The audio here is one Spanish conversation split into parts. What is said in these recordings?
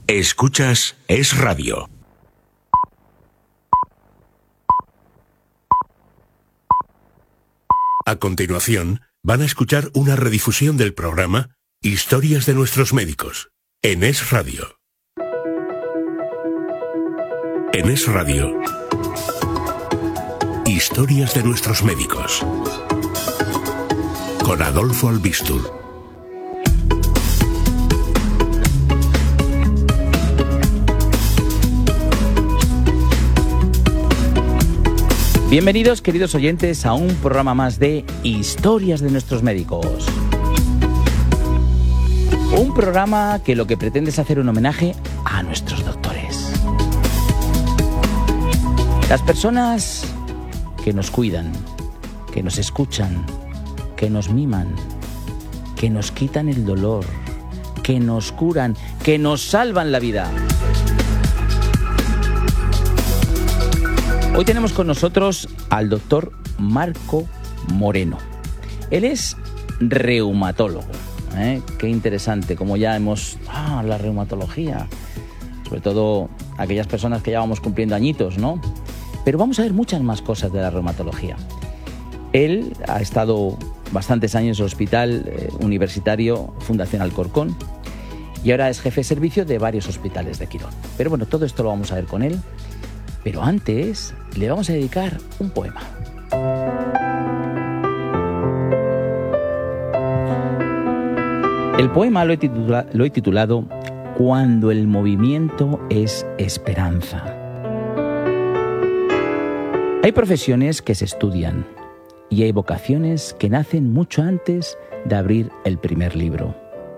Escuchas Es Radio. A continuación, van a escuchar una redifusión del programa Historias de nuestros médicos, en Es Radio. En Es Radio, Historias de nuestros médicos, con Adolfo Albistur. Bienvenidos, queridos oyentes, a un programa más de Historias de nuestros médicos. Un programa que lo que pretende es hacer un homenaje a nuestros doctores. Las personas que nos cuidan, que nos escuchan, que nos miman, que nos quitan el dolor, que nos curan, que nos salvan la vida. Hoy tenemos con nosotros al doctor Marco Moreno. Él es reumatólogo. Qué interesante, como ya hemos... la reumatología. Sobre todo aquellas personas que ya vamos cumpliendo añitos, ¿no? Pero vamos a ver muchas más cosas de la reumatología. Él ha estado bastantes años en el Hospital Universitario Fundación Alcorcón y ahora es jefe de servicio de varios hospitales de Quirón. Pero bueno, todo esto lo vamos a ver con él. Pero antes le vamos a dedicar un poema. El poema lo he titulado Cuando el movimiento es esperanza. Hay profesiones que se estudian y hay vocaciones que nacen mucho antes de abrir el primer libro.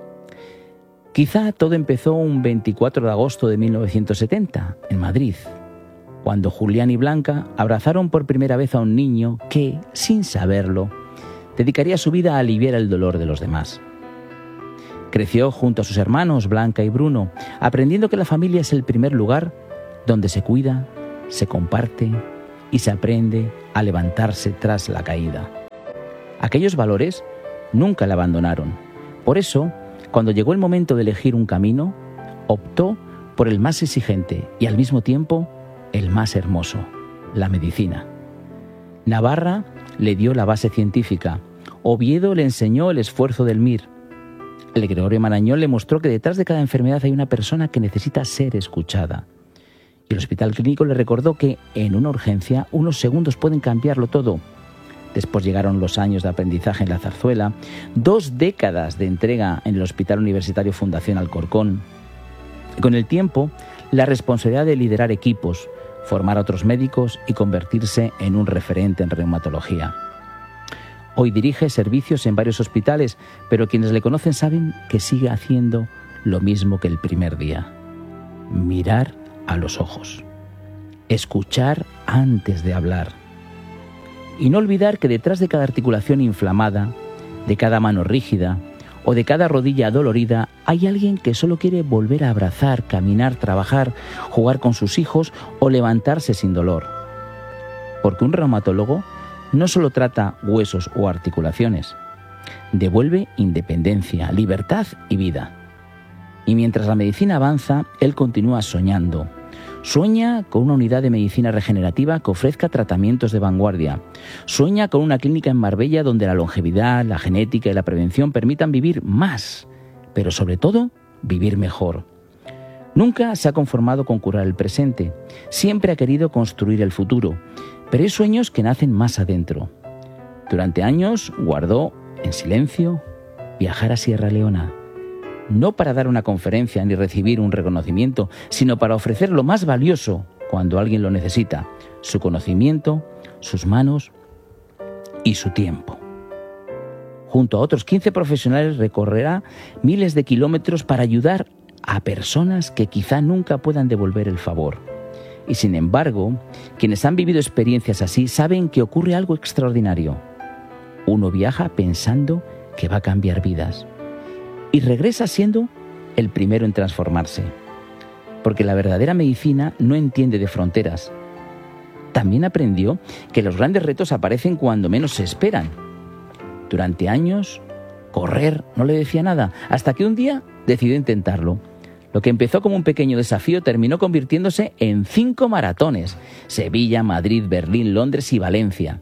Quizá todo empezó un 24 de agosto de 1970 en Madrid, cuando Julián y Blanca abrazaron por primera vez a un niño que, sin saberlo, dedicaría su vida a aliviar el dolor de los demás. Creció junto a sus hermanos Blanca y Bruno, aprendiendo que la familia es el primer lugar donde se cuida, se comparte y se aprende a levantarse tras la caída. Aquellos valores nunca la abandonaron. Por eso, cuando llegó el momento de elegir un camino, optó por el más exigente y al mismo tiempo el más hermoso, la medicina. Navarra le dio la base científica, Oviedo le enseñó el esfuerzo del MIR, el Gregorio Marañón le mostró que detrás de cada enfermedad hay una persona que necesita ser escuchada. Y el Hospital Clínico le recordó que en una urgencia unos segundos pueden cambiarlo todo. Después llegaron los años de aprendizaje en la Zarzuela, 2 décadas de entrega en el Hospital Universitario Fundación Alcorcón. Y con el tiempo, la responsabilidad de liderar equipos, formar a otros médicos y convertirse en un referente en reumatología. Hoy dirige servicios en varios hospitales, pero quienes le conocen saben que sigue haciendo lo mismo que el primer día. Mirar a los ojos. Escuchar antes de hablar. Y no olvidar que detrás de cada articulación inflamada, de cada mano rígida o de cada rodilla dolorida, hay alguien que solo quiere volver a abrazar, caminar, trabajar, jugar con sus hijos o levantarse sin dolor. Porque un reumatólogo no solo trata huesos o articulaciones, devuelve independencia, libertad y vida. Y mientras la medicina avanza, él continúa soñando. Sueña con una unidad de medicina regenerativa que ofrezca tratamientos de vanguardia. Sueña con una clínica en Marbella donde la longevidad, la genética y la prevención permitan vivir más, pero sobre todo, vivir mejor. Nunca se ha conformado con curar el presente. Siempre ha querido construir el futuro. Pero hay sueños que nacen más adentro. Durante años guardó, en silencio, viajar a Sierra Leona. No para dar una conferencia ni recibir un reconocimiento, sino para ofrecer lo más valioso cuando alguien lo necesita: su conocimiento, sus manos y su tiempo. Junto a otros 15 profesionales recorrerá miles de kilómetros para ayudar a personas que quizá nunca puedan devolver el favor. Y sin embargo, quienes han vivido experiencias así saben que ocurre algo extraordinario. Uno viaja pensando que va a cambiar vidas y regresa siendo el primero en transformarse. Porque la verdadera medicina no entiende de fronteras. También aprendió que los grandes retos aparecen cuando menos se esperan. Durante años, correr no le decía nada, hasta que un día decidió intentarlo. Lo que empezó como un pequeño desafío terminó convirtiéndose en 5 maratones: Sevilla, Madrid, Berlín, Londres y Valencia.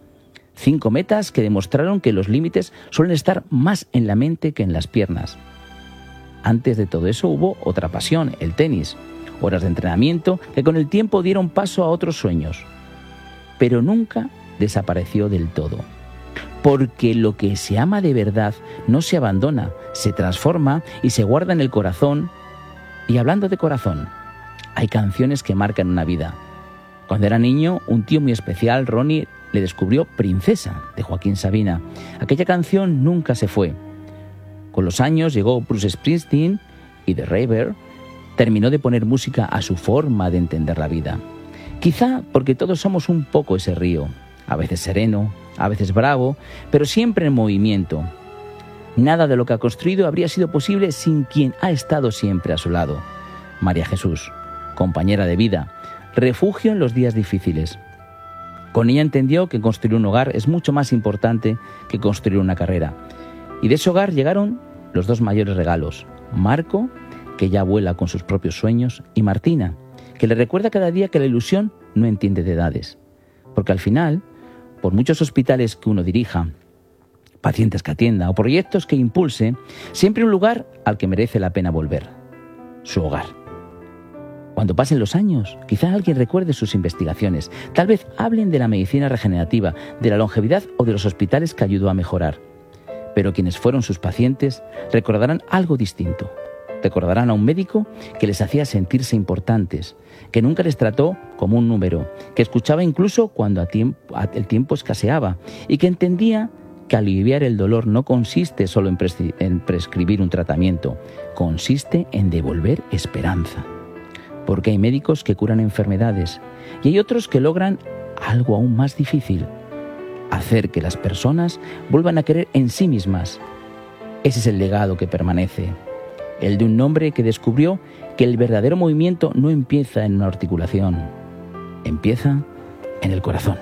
5 metas que demostraron que los límites suelen estar más en la mente que en las piernas. Antes de todo eso hubo otra pasión, el tenis. Horas de entrenamiento que con el tiempo dieron paso a otros sueños. Pero nunca desapareció del todo. Porque lo que se ama de verdad no se abandona, se transforma y se guarda en el corazón. Y hablando de corazón, hay canciones que marcan una vida. Cuando era niño, un tío muy especial, Ronnie, le descubrió Princesa, de Joaquín Sabina. Aquella canción nunca se fue. Con los años llegó Bruce Springsteen y The River terminó de poner música a su forma de entender la vida. Quizá porque todos somos un poco ese río, a veces sereno, a veces bravo, pero siempre en movimiento. Nada de lo que ha construido habría sido posible sin quien ha estado siempre a su lado. María Jesús, compañera de vida, refugio en los días difíciles. Con ella entendió que construir un hogar es mucho más importante que construir una carrera. Y de ese hogar llegaron los 2 mayores regalos: Marco, que ya vuela con sus propios sueños, y Martina, que le recuerda cada día que la ilusión no entiende de edades. Porque al final, por muchos hospitales que uno dirija, pacientes que atienda o proyectos que impulse, siempre hay un lugar al que merece la pena volver: su hogar. Cuando pasen los años, quizá alguien recuerde sus investigaciones. Tal vez hablen de la medicina regenerativa, de la longevidad o de los hospitales que ayudó a mejorar. Pero quienes fueron sus pacientes recordarán algo distinto. Recordarán a un médico que les hacía sentirse importantes, que nunca les trató como un número, que escuchaba incluso cuando el tiempo escaseaba y que entendía que aliviar el dolor no consiste solo en prescribir un tratamiento, consiste en devolver esperanza. Porque hay médicos que curan enfermedades y hay otros que logran algo aún más difícil: hacer que las personas vuelvan a creer en sí mismas. Ese es el legado que permanece, el de un hombre que descubrió que el verdadero movimiento no empieza en una articulación, empieza en el corazón.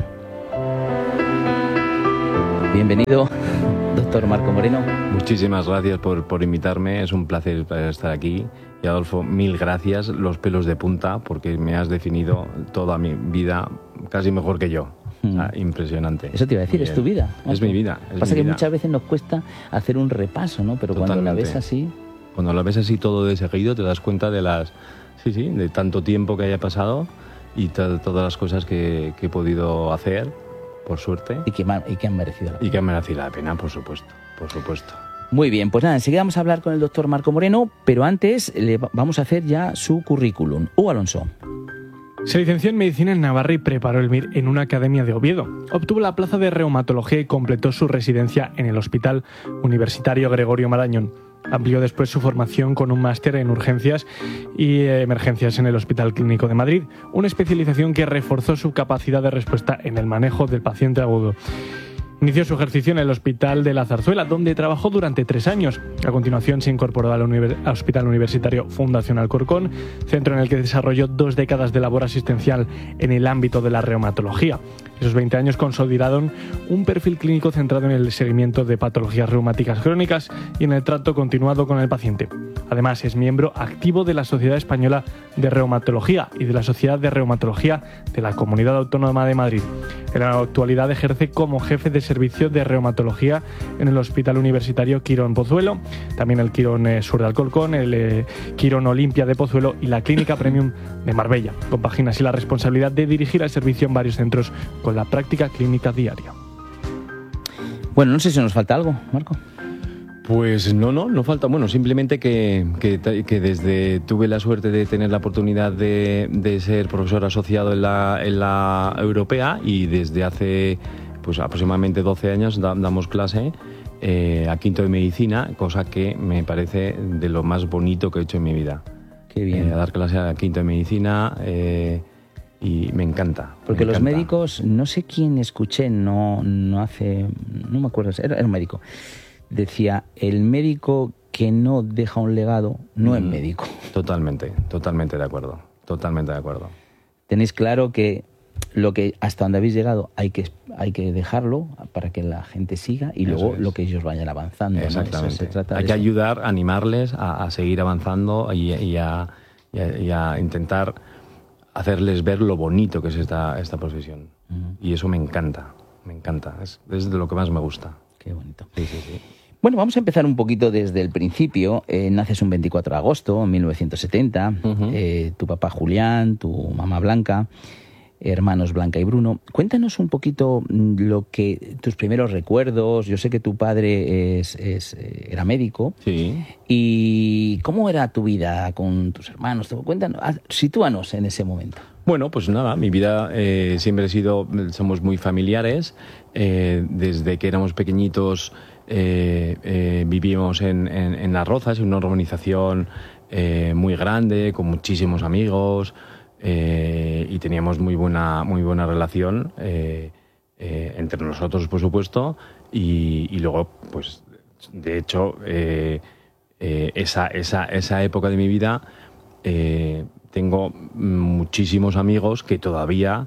Bienvenido, doctor Marco Moreno. Muchísimas gracias por invitarme, es un placer estar aquí. Y Adolfo, mil gracias, los pelos de punta, porque me has definido toda mi vida casi mejor que yo. Impresionante. Eso te iba a decir, es tu vida. Es mi vida. Pasa que muchas veces nos cuesta hacer un repaso, ¿no? Pero totalmente. Cuando la ves así... Cuando la ves así todo de seguido, te das cuenta de de tanto tiempo que haya pasado y todas las cosas que he podido hacer, por suerte. Y que han merecido la pena. Y que han merecido la pena, por supuesto, por supuesto. Muy bien, pues nada, enseguida vamos a hablar con el doctor Marco Moreno, pero antes le vamos a hacer ya su currículum. Hugo Alonso. Se licenció en Medicina en Navarra y preparó el MIR en una academia de Oviedo. Obtuvo la plaza de reumatología y completó su residencia en el Hospital Universitario Gregorio Marañón. Amplió después su formación con un máster en urgencias y emergencias en el Hospital Clínico de Madrid, una especialización que reforzó su capacidad de respuesta en el manejo del paciente agudo. Inició su ejercicio en el Hospital de la Zarzuela, donde trabajó durante 3 años. A continuación se incorporó al Hospital Universitario Fundación Alcorcón, centro en el que desarrolló 2 décadas de labor asistencial en el ámbito de la reumatología. Esos 20 años consolidaron un perfil clínico centrado en el seguimiento de patologías reumáticas crónicas y en el trato continuado con el paciente. Además, es miembro activo de la Sociedad Española de Reumatología y de la Sociedad de Reumatología de la Comunidad Autónoma de Madrid. En la actualidad ejerce como jefe de servicio de reumatología en el Hospital Universitario Quirón Pozuelo, también el Quirón Sur de Alcorcón, el Quirón Olimpia de Pozuelo y la Clínica Premium de Marbella. Compagina así la responsabilidad de dirigir el servicio en varios centros con la práctica clínica diaria. Bueno, no sé si nos falta algo, Marco. Pues no falta. Bueno, simplemente que desde tuve la suerte de tener la oportunidad de ser profesor asociado en la europea y desde hace pues aproximadamente 12 años damos clase a quinto de medicina, cosa que me parece de lo más bonito que he hecho en mi vida. Qué bien. Dar clase a quinto de medicina y me encanta. Porque los médicos, no sé quién escuché, no me acuerdo, era un médico. Decía, el médico que no deja un legado no es médico. Totalmente de acuerdo. Totalmente de acuerdo. Tenéis claro que lo que hasta donde habéis llegado hay que dejarlo para que la gente siga y luego lo que ellos vayan avanzando. Exactamente. ¿no? Eso se trata hay de que eso. ayudar, animarles a seguir avanzando y a intentar hacerles ver lo bonito que es esta profesión. Y eso me encanta. Es de lo que más me gusta. Qué bonito. Sí. Bueno, vamos a empezar un poquito desde el principio. Naces un 24 de agosto de 1970. Tu papá Julián, tu mamá Blanca, hermanos Blanca y Bruno. Cuéntanos un poquito tus primeros recuerdos. Yo sé que tu padre era médico. Sí. ¿Y cómo era tu vida con tus hermanos? Cuéntanos, sitúanos en ese momento. Bueno, pues nada, mi vida siempre somos muy familiares. Desde que éramos pequeñitos vivíamos en Las Rozas, en una urbanización muy grande, con muchísimos amigos, y teníamos muy buena relación entre nosotros, por supuesto, y luego, pues, de hecho, esa época de mi vida tengo muchísimos amigos que todavía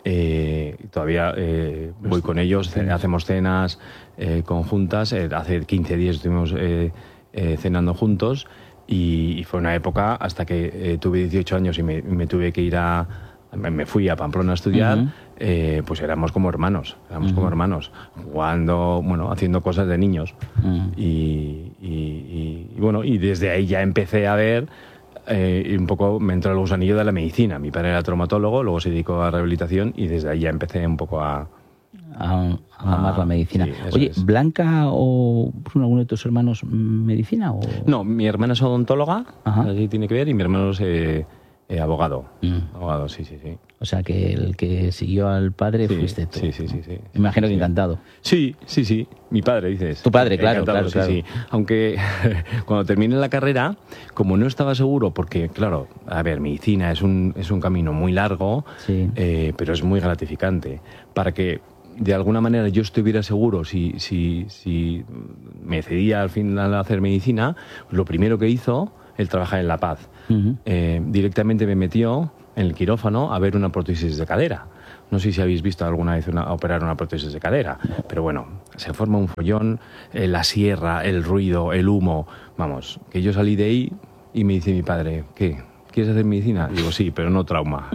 voy con ellos, hacemos cenas conjuntas. Hace 15 días estuvimos cenando juntos y fue una época hasta que tuve 18 años y me tuve que me fui a Pamplona a estudiar. Pues éramos como hermanos, jugando, bueno, haciendo cosas de niños. Y bueno, y desde ahí ya empecé a ver. Y un poco me entró el gusanillo de la medicina. Mi padre era traumatólogo, luego se dedicó a rehabilitación y desde ahí ya empecé un poco a amar la medicina. Sí, Oye, es. ¿Blanca o Bruno, alguno de tus hermanos medicina? O... No, mi hermana es odontóloga, Ajá. así tiene que ver, y mi hermano es abogado. Abogado, sí. O sea, que el que siguió al padre Sí, fuiste tú. sí. Me imagino que encantado. Sí. Mi padre, dices. Tu padre, claro, Encantado, claro. Sí. Aunque cuando terminé la carrera, como no estaba seguro, porque, claro, a ver, medicina es un camino muy largo, Sí. pero es muy gratificante. Para que, de alguna manera, yo estuviera seguro si me cedía al final a hacer medicina, lo primero que hizo, él trabaja en La Paz. Directamente me metió en el quirófano a ver una prótesis de cadera. No sé si habéis visto alguna vez operar una prótesis de cadera, pero bueno, se forma un follón, la sierra, el ruido, el humo. Vamos, que yo salí de ahí y me dice mi padre, ¿qué? ¿Quieres hacer medicina? Digo, sí, pero no trauma.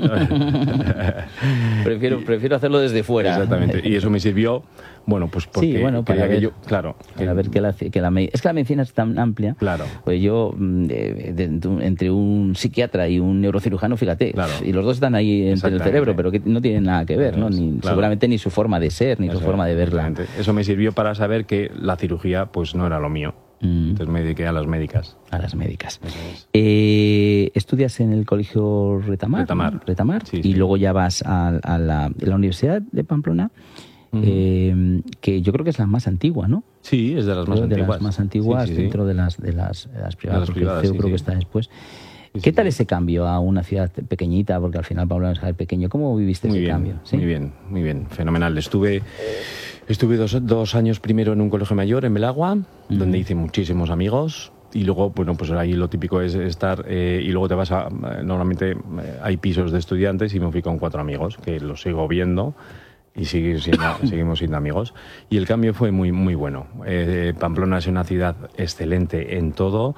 Prefiero hacerlo desde fuera. Exactamente. Y eso me sirvió, bueno, pues porque Sí, bueno, para quería ver, que yo, claro. para ver que la medicina es tan amplia. Claro. Pues yo, entre un psiquiatra y un neurocirujano, fíjate, Claro. y los dos están ahí entre el Exactamente. cerebro, pero que no tienen nada que ver, ¿no? Claro. Seguramente ni su forma de ser, ni su forma de verla. Exactamente. Eso me sirvió para saber que la cirugía pues no era lo mío. Entonces me dediqué a las médicas. A las médicas. Eso es. ¿Estudias en el colegio Retamar? Retamar. Sí, y sí. luego ya vas a la Universidad de Pamplona, que yo creo que es la más antigua, ¿no? Sí, es de las más Creo antiguas. De las más antiguas Sí. dentro de las privadas, porque privadas, el CEU sí, creo sí. que está después. Sí, ¿Qué sí, tal sí. ese cambio a una ciudad pequeñita? Porque al final Pamplona es pequeño. ¿Cómo viviste Muy ese bien, cambio? ¿Sí? muy bien, fenomenal. Estuve 2 años primero en un colegio mayor en Belagua, donde hice muchísimos amigos. Y luego, bueno, pues ahí lo típico es estar y luego te vas a... Normalmente hay pisos de estudiantes y me fui con 4 amigos, que los sigo viendo y seguimos siendo amigos. Y el cambio fue muy, muy bueno. Pamplona es una ciudad excelente en todo.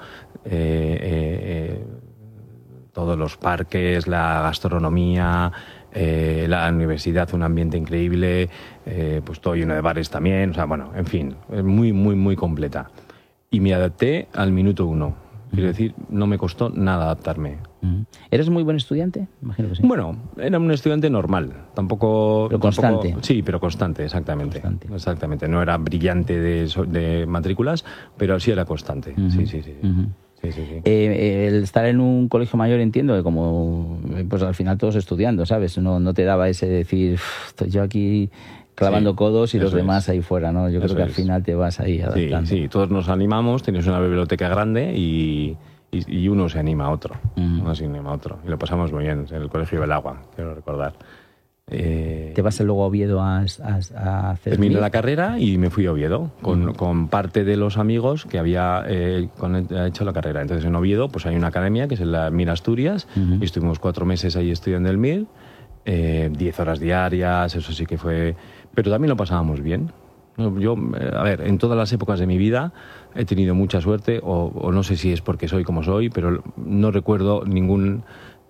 Todos los parques, la gastronomía, la universidad, un ambiente increíble, pues todo lleno de bares también. O sea, bueno, en fin, es muy, muy, muy completa. Y me adapté al minuto 1. Quiero decir, no me costó nada adaptarme. ¿Eres muy buen estudiante? Imagino que sí. Bueno, era un estudiante normal, tampoco... Pero constante. Sí, pero constante, exactamente. Constante. Exactamente, no era brillante de matrículas, pero sí era constante. Sí. Sí. El estar en un colegio mayor, entiendo que como pues al final todos estudiando, ¿sabes? No te daba ese decir, estoy yo aquí clavando Sí, codos y los eso demás es. ahí fuera, ¿no? Yo creo Eso que al es. final te vas ahí adaptando. Sí, todos nos animamos, teníamos una biblioteca grande y uno se anima a otro. Uno se anima a otro. Y lo pasamos muy bien en el colegio Belagua, quiero recordar. ¿Te vas luego a Oviedo a hacer... Terminé la carrera y me fui a Oviedo con parte de los amigos que había hecho la carrera. Entonces en Oviedo pues hay una academia que es la MIR Asturias y estuvimos 4 meses ahí estudiando el MIR 10 horas diarias, eso sí que fue... Pero también lo pasábamos bien. Yo, a ver, en todas las épocas de mi vida he tenido mucha suerte, o no sé si es porque soy como soy, pero no recuerdo ningún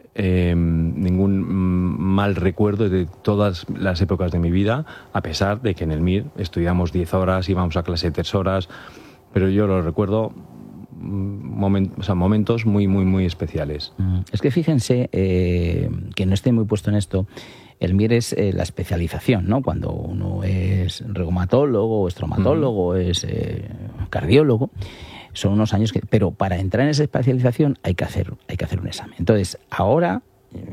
mal recuerdo de todas las épocas de mi vida, a pesar de que en el MIR estudiamos 10 horas, íbamos a clase 3 horas, pero yo lo recuerdo momentos muy, muy, muy especiales. Es que fíjense, que no esté muy puesto en esto, el MIR es la especialización, ¿no? Cuando uno es reumatólogo, es traumatólogo, es cardiólogo, son unos años que... Pero para entrar en esa especialización hay que hacer un examen. Entonces, ahora,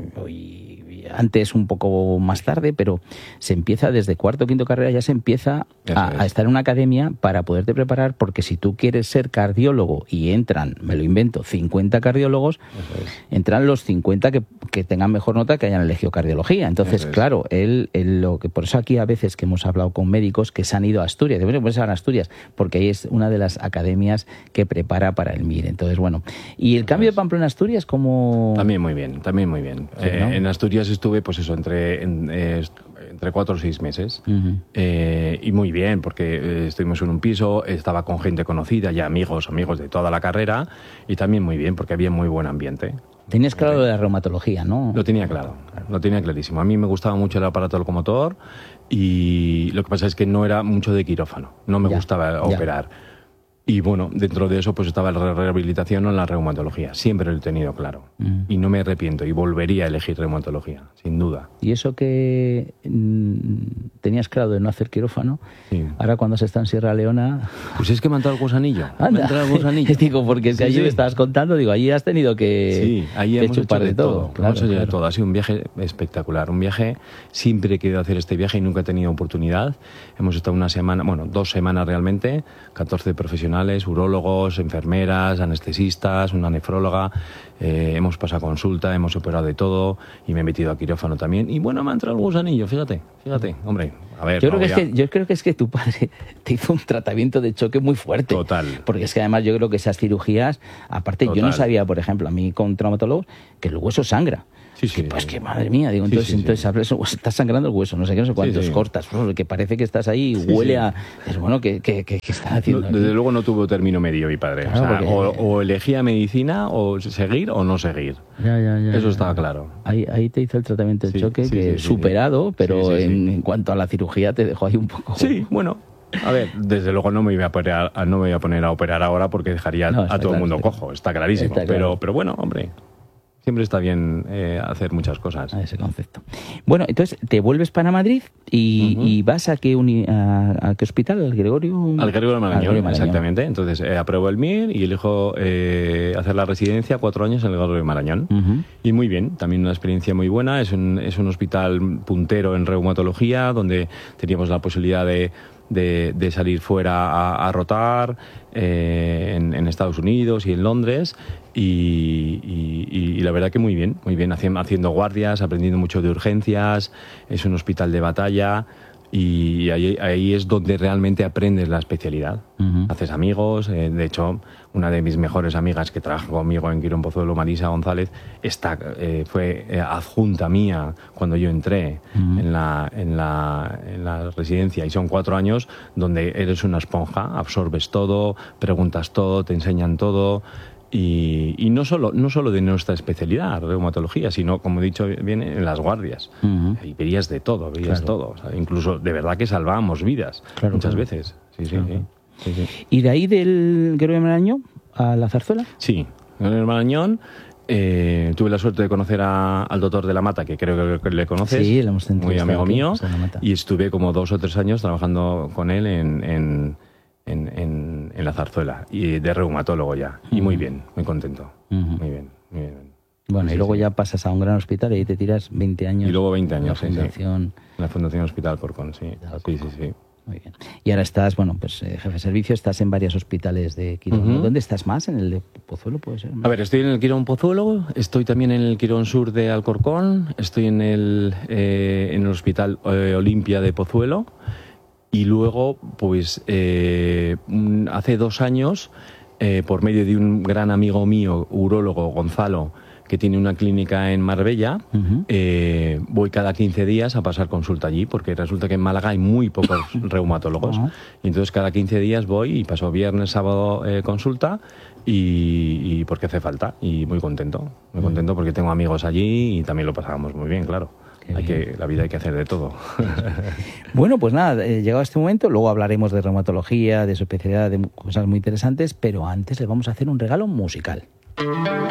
antes un poco más tarde, pero se empieza desde cuarto o quinto carrera, ya se empieza a estar en una academia para poderte preparar, porque si tú quieres ser cardiólogo y entran, me lo invento, 50 cardiólogos, entran los 50 que tengan mejor nota, que hayan elegido cardiología. Entonces, claro, lo que por eso aquí a veces que hemos hablado con médicos que se han ido a Asturias, pues se van a Asturias, porque ahí es una de las academias que prepara para el MIR. Entonces, bueno, y el cambio de Pamplona a Asturias, ¿cómo...? También muy bien. Sí, ¿no? En Asturias estuve, pues eso, entre 4 o 6 meses. Y muy bien, porque estuvimos en un piso, estaba con gente conocida, ya amigos de toda la carrera, y también muy bien, porque había muy buen ambiente. Tenías claro lo de la reumatología, ¿no? Lo tenía claro, lo tenía clarísimo. A mí me gustaba mucho el aparato locomotor, y lo que pasa es que no era mucho de quirófano, no me gustaba operar. Y bueno, dentro de eso pues estaba la rehabilitación o la reumatología. Siempre lo he tenido claro. Y no me arrepiento y volvería a elegir reumatología, sin duda. Y eso que tenías claro de no hacer quirófano, ahora cuando se está en Sierra Leona... Pues es que me ha entrado el gusanillo. Me ha entrado el gusanillo. Digo, porque si allí me estabas contando, digo, allí has tenido que ahí hemos chupar hecho de todo. Claro, hemos hecho de todo. Ha sido un viaje espectacular. Un viaje, siempre he querido hacer este viaje y nunca he tenido oportunidad. Hemos estado 2 semanas realmente, 14 profesionales, urólogos, enfermeras, anestesistas, una nefróloga, hemos pasado consulta, hemos operado de todo y me he metido a quirófano también. Y bueno, me ha entrado el gusanillo, fíjate, hombre, a ver. Yo creo que es que tu padre te hizo un tratamiento de choque muy fuerte. Total. Porque es que además yo creo que esas cirugías, aparte yo no sabía, por ejemplo, a mí con traumatólogos, que el hueso sangra. Pues que madre mía, digo, entonces estás sangrando el hueso, no sé qué, no sé cuántos, cortas, que parece que estás ahí, huele a... Es bueno, ¿qué están haciendo? Desde luego no tuvo término medio mi padre. Claro, o elegía medicina, o seguir o no seguir. Eso estaba claro. Ahí te hizo el tratamiento del choque, que superado, pero en cuanto a la cirugía te dejó ahí un poco... Sí, bueno... A ver, desde luego no me iba a poner a operar ahora porque dejaría a todo el mundo cojo, está clarísimo. Pero bueno, hombre... Siempre está bien hacer muchas cosas. Ese concepto. Bueno, entonces te vuelves para Madrid y vas a qué hospital, al Gregorio Marañón, exactamente. Entonces apruebo el MIR y elijo hacer la residencia 4 años en el Gregorio Marañón. Y muy bien, también una experiencia muy buena. Es un hospital puntero en reumatología, donde teníamos la posibilidad de salir fuera a rotar en Estados Unidos y en Londres y la verdad que muy bien haciendo guardias, aprendiendo mucho de urgencias. Es un hospital de batalla y ahí es donde realmente aprendes la especialidad. Haces amigos, de hecho una de mis mejores amigas que trabaja conmigo en Quirón Pozuelo, Marisa González, fue adjunta mía cuando yo entré en la residencia, y son 4 años donde eres una esponja, absorbes todo, preguntas todo, te enseñan todo. Y no solo de nuestra especialidad, reumatología, sino, como he dicho bien, en las guardias. Y veías de todo, todo. O sea, incluso de verdad que salvábamos vidas muchas veces. Sí. ¿Y de ahí del Gregorio Marañón a la Zarzuela? Sí, en el Marañón. Tuve la suerte de conocer al doctor de la Mata, que creo que le conoces. Sí, lo hemos muy amigo mío. Y estuve como 2 o 3 años trabajando con él en la Zarzuela, y de reumatólogo ya. Y muy bien, muy contento. Muy bien. Bueno, y luego ya pasas a un gran hospital y ahí te tiras 20 años. Y luego 20 años, en la Fundación Hospital Alcorcón, sí. Sí. Muy bien. Y ahora estás, jefe de servicio, estás en varios hospitales de Quirón. ¿Dónde estás más? ¿En el de Pozuelo, puede ser? A ver, estoy en el Quirón Pozuelo, estoy también en el Quirón Sur de Alcorcón, estoy en el Hospital Olimpia de Pozuelo, y luego, pues, hace 2 años, por medio de un gran amigo mío, urólogo, Gonzalo, que tiene una clínica en Marbella. Ujú. Voy cada 15 días a pasar consulta allí, porque resulta que en Málaga hay muy pocos reumatólogos. Ajá. Y entonces cada 15 días voy y paso viernes, sábado consulta, y porque hace falta. Y muy contento porque tengo amigos allí y también lo pasábamos muy bien, claro. La vida hay que hacer de todo. Bueno, pues nada, llegado a este momento, luego hablaremos de reumatología, de su especialidad, de cosas muy interesantes, pero antes les vamos a hacer un regalo musical.